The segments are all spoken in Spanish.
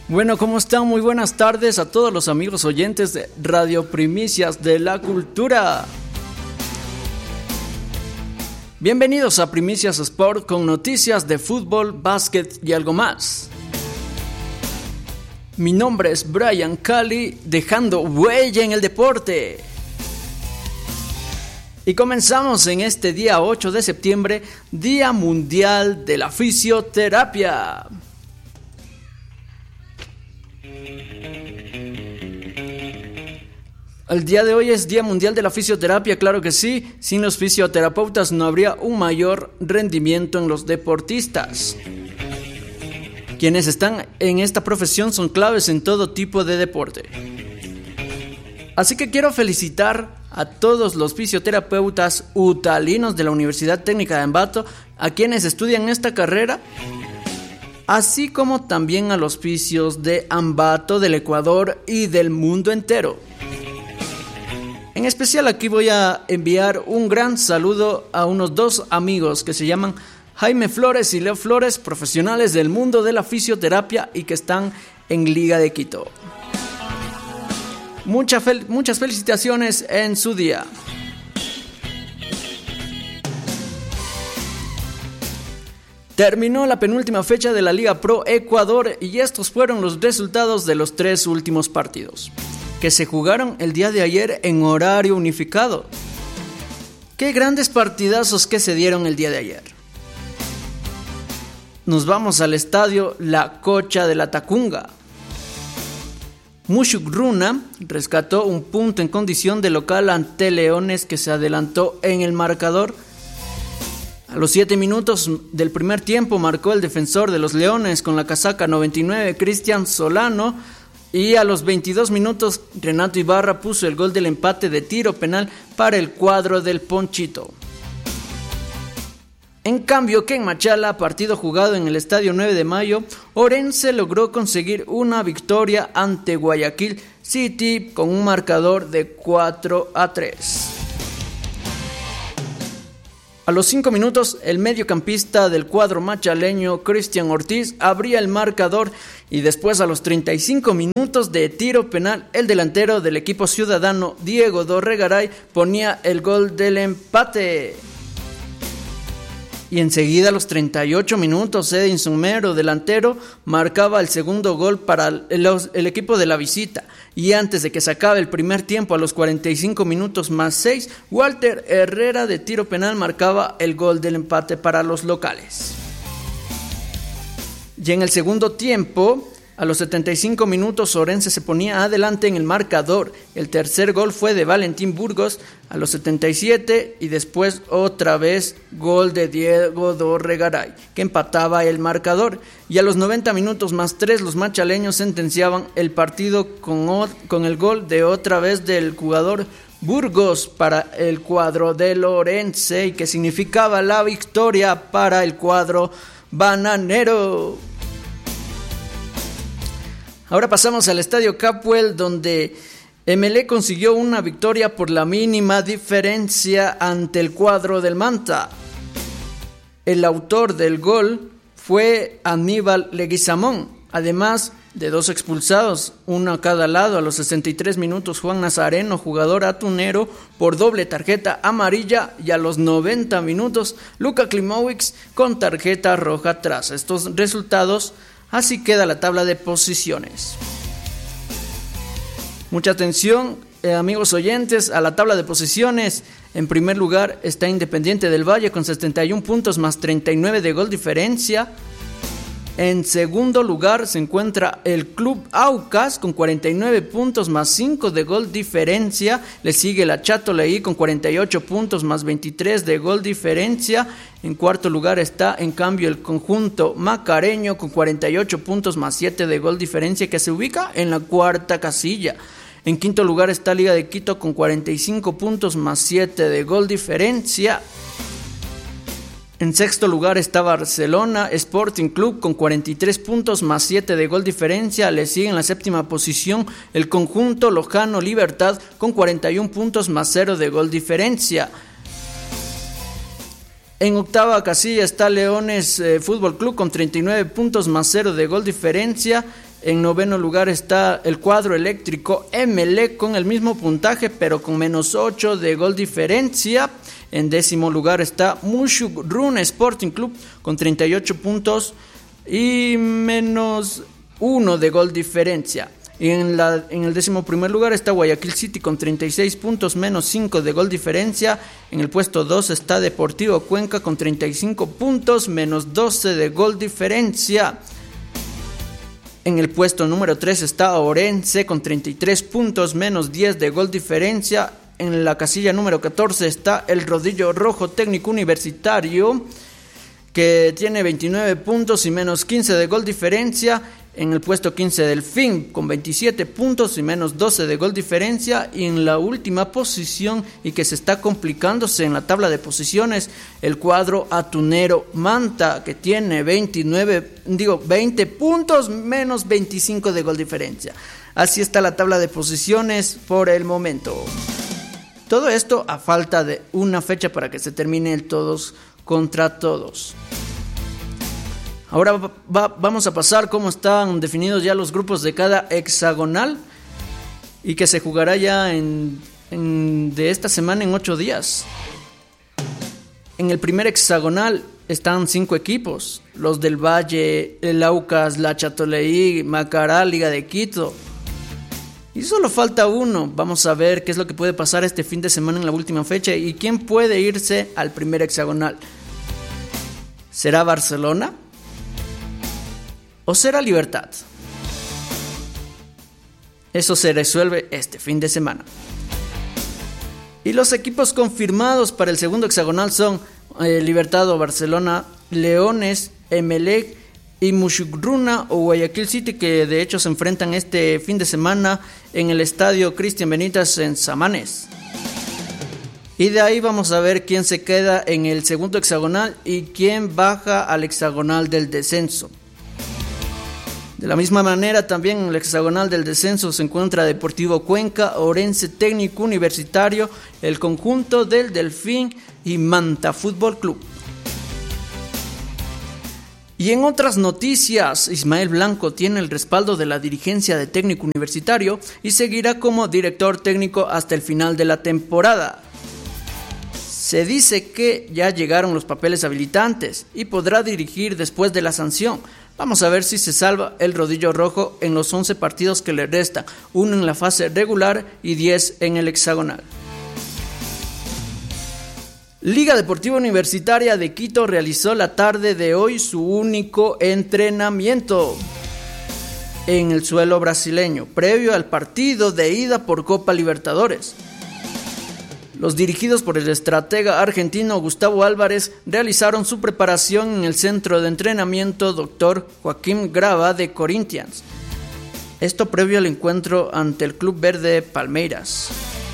Bueno, ¿cómo están? Muy buenas tardes a todos los amigos oyentes de Radio Primicias de la Cultura. Bienvenidos a Primicias Sport con noticias de fútbol, básquet y algo más. Mi nombre es Brian Cali, dejando huella en el deporte. Y comenzamos en este día 8 de septiembre, Día Mundial de la Fisioterapia. El día de hoy es Día Mundial de la Fisioterapia, claro que sí. Sin los fisioterapeutas no habría un mayor rendimiento en los deportistas. Quienes están en esta profesión son claves en todo tipo de deporte. Así que quiero felicitar a todos los fisioterapeutas utalinos de la Universidad Técnica de Ambato, a quienes estudian esta carrera, así como también a los fisios de Ambato, del Ecuador y del mundo entero. En especial aquí voy a enviar un gran saludo a unos dos amigos que se llaman Jaime Flores y Leo Flores, profesionales del mundo de la fisioterapia y que están en Liga de Quito. Muchas felicitaciones en su día. Terminó la penúltima fecha de la Liga Pro Ecuador y estos fueron los resultados de los 3 últimos partidos, que se jugaron el día de ayer en horario unificado. ¡Qué grandes partidazos que se dieron el día de ayer! Nos vamos al estadio La Cocha de la Tacunga. Mushugruna rescató un punto en condición de local ante Leones, que se adelantó en el marcador. A los 7 minutos del primer tiempo marcó el defensor de los Leones con la casaca 99, Cristian Solano, y a los 22 minutos Renato Ibarra puso el gol del empate de tiro penal para el cuadro del Ponchito. En cambio, que en Machala, partido jugado en el Estadio 9 de Mayo, Orense logró conseguir una victoria ante Guayaquil City con un marcador de 4-3. A los 5 minutos, el mediocampista del cuadro machaleño, Cristian Ortiz, abría el marcador y después a los 35 minutos de tiro penal, el delantero del equipo ciudadano, Diego Dorregaray, ponía el gol del empate. Y enseguida a los 38 minutos, Edinson Mero, delantero, marcaba el segundo gol para el equipo de la visita. Y antes de que se acabe el primer tiempo, a los 45 minutos más 6, Walter Herrera de tiro penal marcaba el gol del empate para los locales. Y en el segundo tiempo, a los 75 minutos, Orense se ponía adelante en el marcador. El tercer gol fue de Valentín Burgos a los 77 y después otra vez gol de Diego Dorregaray, que empataba el marcador. Y a los 90 minutos más 3, los machaleños sentenciaban el partido con el gol de otra vez del jugador Burgos para el cuadro de Orense, y que significaba la victoria para el cuadro bananero. Ahora pasamos al estadio Capuel, donde Emelec consiguió una victoria por la mínima diferencia ante el cuadro del Manta. El autor del gol fue Aníbal Leguizamón, además de 2 expulsados, uno a cada lado. A los 63 minutos, Juan Nazareno, jugador atunero, por doble tarjeta amarilla, y a los 90 minutos, Luka Klimowicz con tarjeta roja. Tras estos resultados, así queda la tabla de posiciones. Mucha atención, amigos oyentes, a la tabla de posiciones. En primer lugar está Independiente del Valle con 71 puntos más 39 de gol diferencia. En segundo lugar se encuentra el Club Aucas con 49 puntos más 5 de gol diferencia. Le sigue la Chato Leí con 48 puntos más 23 de gol diferencia. En cuarto lugar está en cambio el conjunto macareño con 48 puntos más 7 de gol diferencia, que se ubica en la cuarta casilla. En quinto lugar está Liga de Quito con 45 puntos más 7 de gol diferencia. En sexto lugar está Barcelona Sporting Club con 43 puntos más 7 de gol diferencia. Le sigue en la séptima posición el conjunto Lojano Libertad con 41 puntos más 0 de gol diferencia. En octava casilla está Leones Fútbol Club con 39 puntos más 0 de gol diferencia. En noveno lugar está el cuadro eléctrico Emelec con el mismo puntaje, pero con -8 de gol diferencia. En décimo lugar está Mushuruna Sporting Club con 38 puntos y -1 de gol diferencia. Y en el 11º lugar está Guayaquil City con 36 puntos, -5 de gol diferencia. En el puesto 2 está Deportivo Cuenca con 35 puntos, -12 de gol diferencia. En el puesto número 3 está Orense con 33 puntos, -10 de gol diferencia. En la casilla número 14 está el Rodillo Rojo Técnico Universitario, que tiene 29 puntos y -15 de gol diferencia. En el puesto 15 Delfín con 27 puntos y -12 de gol diferencia. Y en la última posición, y que se está complicándose en la tabla de posiciones, el cuadro atunero Manta, que tiene 20 puntos, -25 de gol diferencia. Así está la tabla de posiciones por el momento. Todo esto a falta de una fecha para que se termine el todos contra todos. Ahora vamos a pasar cómo están definidos ya los grupos de cada hexagonal y que se jugará ya de esta semana en 8 días. En el primer hexagonal están 5 equipos: los del Valle, el Aucas, la Chatoleí, Macará, Liga de Quito. Y solo falta uno. Vamos a ver qué es lo que puede pasar este fin de semana en la última fecha y quién puede irse al primer hexagonal. ¿Será Barcelona? ¿O será Libertad? Eso se resuelve este fin de semana. Y los equipos confirmados para el segundo hexagonal son Libertad o Barcelona, Leones, Emelec y Mushuruna o Guayaquil City, que de hecho se enfrentan este fin de semana en el estadio Cristian Benítez en Samanes. Y de ahí vamos a ver quién se queda en el segundo hexagonal y quién baja al hexagonal del descenso. De la misma manera, también en el hexagonal del descenso se encuentra Deportivo Cuenca, Orense Técnico Universitario, el conjunto del Delfín y Manta Fútbol Club. Y en otras noticias, Ismael Blanco tiene el respaldo de la dirigencia de Técnico Universitario y seguirá como director técnico hasta el final de la temporada. Se dice que ya llegaron los papeles habilitantes y podrá dirigir después de la sanción. Vamos a ver si se salva el Rodillo Rojo en los 11 partidos que le restan, 1 en la fase regular y 10 en el hexagonal. Liga Deportiva Universitaria de Quito realizó la tarde de hoy su único entrenamiento en el suelo brasileño, previo al partido de ida por Copa Libertadores. Los dirigidos por el estratega argentino Gustavo Álvarez realizaron su preparación en el centro de entrenamiento Dr. Joaquín Grava de Corinthians. Esto previo al encuentro ante el Club Verde Palmeiras.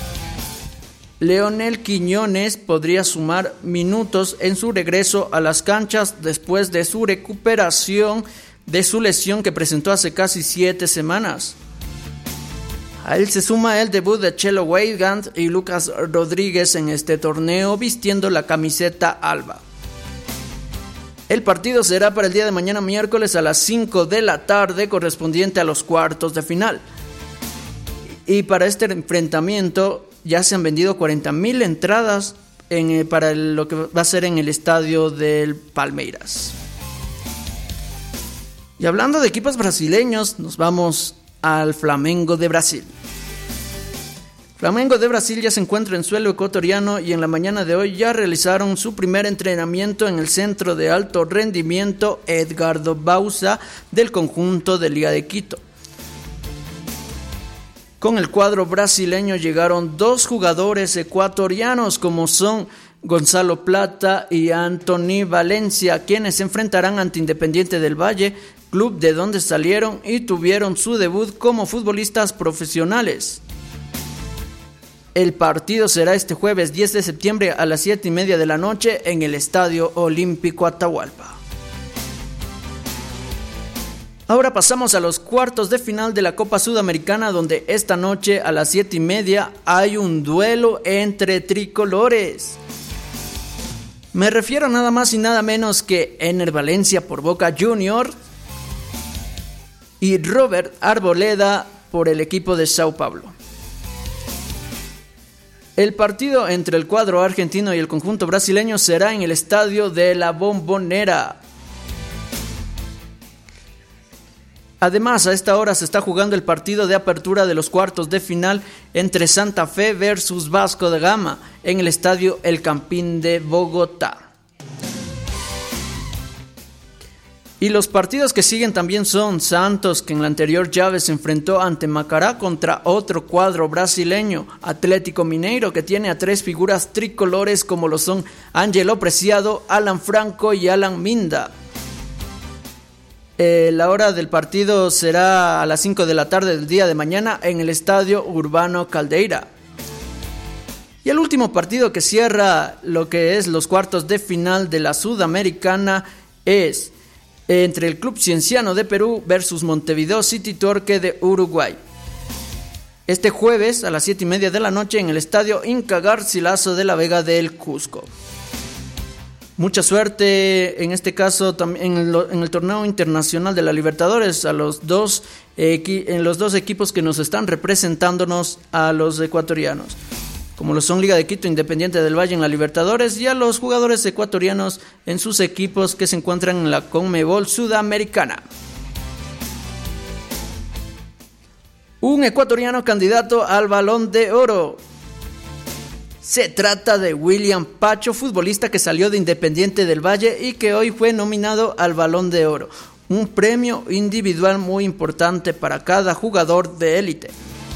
Leonel Quiñones podría sumar minutos en su regreso a las canchas después de su recuperación de su lesión que presentó hace casi 7 semanas. A él se suma el debut de Chelo Weigand y Lucas Rodríguez en este torneo vistiendo la camiseta alba. El partido será para el día de mañana miércoles a las 5 de la tarde correspondiente a los cuartos de final. Y para este enfrentamiento ya se han vendido 40,000 entradas para lo que va a ser en el estadio del Palmeiras. Y hablando de equipos brasileños, nos vamos al Flamengo de Brasil. Flamengo de Brasil ya se encuentra en suelo ecuatoriano y en la mañana de hoy ya realizaron su primer entrenamiento en el centro de alto rendimiento Edgardo Bauza del conjunto de Liga de Quito. Con el cuadro brasileño llegaron 2 jugadores ecuatorianos como son Gonzalo Plata y Anthony Valencia, quienes se enfrentarán ante Independiente del Valle, club de donde salieron y tuvieron su debut como futbolistas profesionales. El partido será este jueves 10 de septiembre a las 7:30 de la noche en el Estadio Olímpico Atahualpa. Ahora pasamos a los cuartos de final de la Copa Sudamericana, donde esta noche a las 7:30 hay un duelo entre tricolores. Me refiero nada más y nada menos que Ener Valencia por Boca Juniors y Robert Arboleda por el equipo de Sao Paulo. El partido entre el cuadro argentino y el conjunto brasileño será en el estadio de La Bombonera. Además, a esta hora se está jugando el partido de apertura de los cuartos de final entre Santa Fe versus Vasco da Gama en el estadio El Campín de Bogotá. Y los partidos que siguen también son Santos, que en la anterior llave se enfrentó ante Macará contra otro cuadro brasileño, Atlético Mineiro, que tiene a 3 figuras tricolores como lo son Ángelo Preciado, Alan Franco y Alan Minda. La hora del partido será a las 5 de la tarde del día de mañana en el Estadio Urbano Caldeira. Y el último partido que cierra lo que es los cuartos de final de la Sudamericana es entre el Club Cienciano de Perú versus Montevideo City Torque de Uruguay. Este jueves a las 7:30 de la noche en el Estadio Inca Garcilaso de la Vega del Cusco. Mucha suerte en este caso en el torneo internacional de la Libertadores en los dos equipos que nos están representándonos a los ecuatorianos, como lo son Liga de Quito, Independiente del Valle en la Libertadores, y a los jugadores ecuatorianos en sus equipos que se encuentran en la Conmebol Sudamericana. Un ecuatoriano candidato al Balón de Oro. Se trata de William Pacho, futbolista que salió de Independiente del Valle y que hoy fue nominado al Balón de Oro, un premio individual muy importante para cada jugador de élite.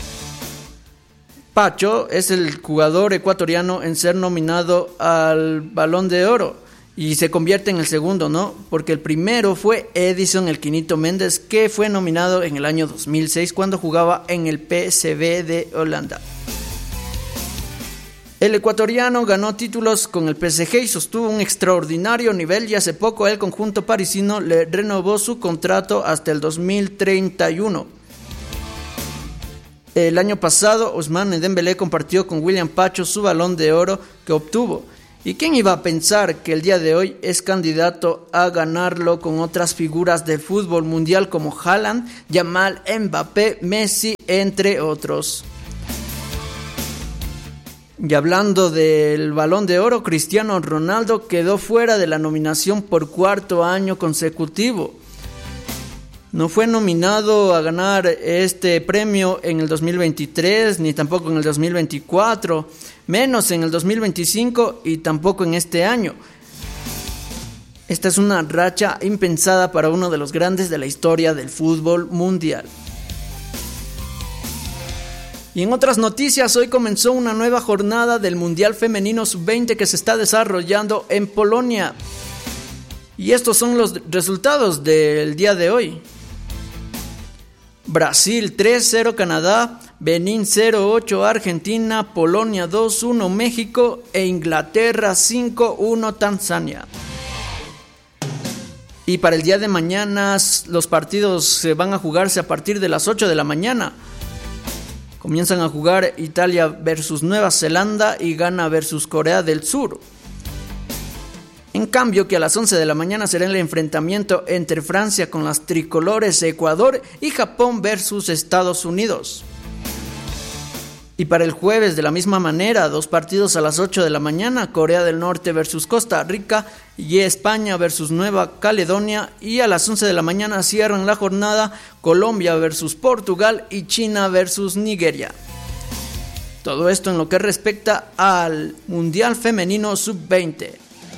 Pacho es el jugador ecuatoriano en ser nominado al Balón de Oro y se convierte en el segundo, ¿no? Porque el primero fue Edison El Quinito Méndez, que fue nominado en el año 2006 cuando jugaba en el PSV de Holanda. El ecuatoriano ganó títulos con el PSG y sostuvo un extraordinario nivel, y hace poco el conjunto parisino le renovó su contrato hasta el 2031. El año pasado, Ousmane Dembélé compartió con William Pacho su Balón de Oro que obtuvo. ¿Y quién iba a pensar que el día de hoy es candidato a ganarlo con otras figuras del fútbol mundial como Haaland, Yamal, Mbappé, Messi, entre otros? Y hablando del Balón de Oro, Cristiano Ronaldo quedó fuera de la nominación por 4º año consecutivo. No fue nominado a ganar este premio en el 2023, ni tampoco en el 2024, menos en el 2025 y tampoco en este año. Esta es una racha impensada para uno de los grandes de la historia del fútbol mundial. Y en otras noticias, hoy comenzó una nueva jornada del Mundial Femenino Sub-20 que se está desarrollando en Polonia. Y estos son los resultados del día de hoy. Brasil 3-0 Canadá, Benín 0-8 Argentina, Polonia 2-1 México e Inglaterra 5-1 Tanzania. Y para el día de mañana los partidos se van a jugarse a partir de las 8 de la mañana. Comienzan a jugar Italia versus Nueva Zelanda y Ghana versus Corea del Sur. En cambio, que a las 11 de la mañana será el enfrentamiento entre Francia con las tricolores Ecuador y Japón versus Estados Unidos. Y para el jueves de la misma manera, 2 partidos a las 8 de la mañana, Corea del Norte versus Costa Rica y España versus Nueva Caledonia, y a las 11 de la mañana cierran la jornada Colombia versus Portugal y China versus Nigeria. Todo esto en lo que respecta al Mundial Femenino Sub-20.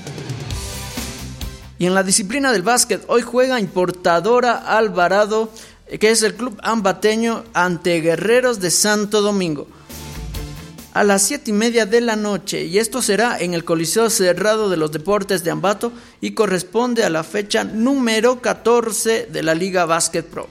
Y en la disciplina del básquet, hoy juega Importadora Alvarado, que es el club ambateño, ante Guerreros de Santo Domingo, a las 7:30 de la noche, y esto será en el Coliseo Cerrado de los Deportes de Ambato y corresponde a la fecha número 14 de la Liga Básquet Pro.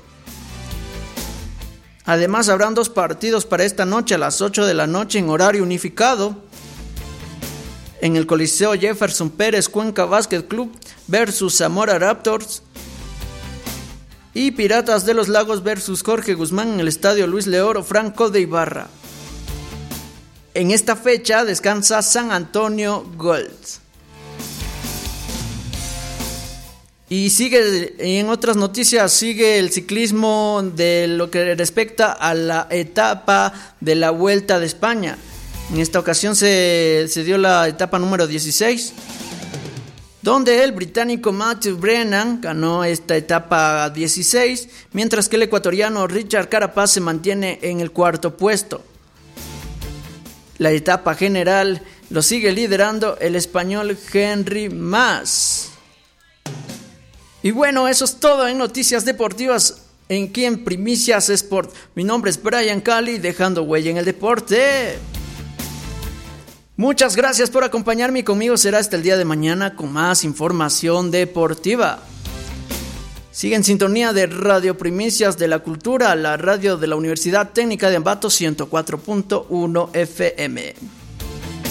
Además, habrán 2 partidos para esta noche a las 8 de la noche en horario unificado. En el Coliseo Jefferson Pérez Cuenca Básquet Club versus Zamora Raptors, y Piratas de los Lagos versus Jorge Guzmán en el Estadio Luis Leoro Franco de Ibarra. En esta fecha descansa San Antonio Gold. Y sigue, en otras noticias, sigue el ciclismo de lo que respecta a la etapa de la Vuelta de España. En esta ocasión se dio la etapa número 16, donde el británico Matthew Brennan ganó esta etapa 16, mientras que el ecuatoriano Richard Carapaz se mantiene en el cuarto puesto. La etapa general lo sigue liderando el español Henry Mas. Y bueno, eso es todo en Noticias Deportivas aquí en Primicias Sport. Mi nombre es Brian Cali, dejando huella en el deporte. Muchas gracias por acompañarme y conmigo será hasta el día de mañana con más información deportiva. Sigue en sintonía de Radio Primicias de la Cultura, la radio de la Universidad Técnica de Ambato 104.1 FM.